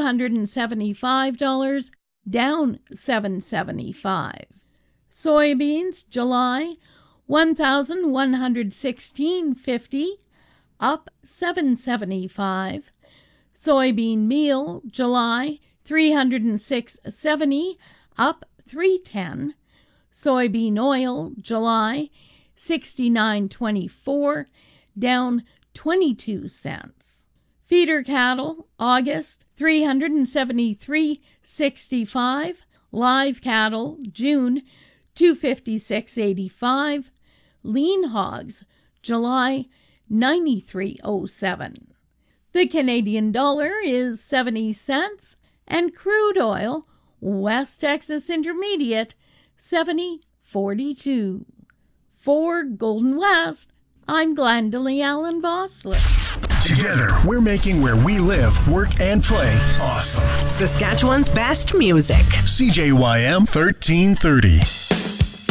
$775, down $7.75. Soybeans, July, $1,116.50, up $7.75. Soybean meal, July, $306.70, up $3.10. Soybean oil, July, $69.24, down 22 cents. Feeder cattle, August, $373.65. Live cattle, June, $256.85. Lean hogs, July, $93.07. The Canadian dollar is 70 cents, and crude oil, West Texas Intermediate, 70.42. For Golden West, I'm Glendalee Allen Vossler. Together, we're making where we live, work, and play awesome. Saskatchewan's best music. CJYM 1330.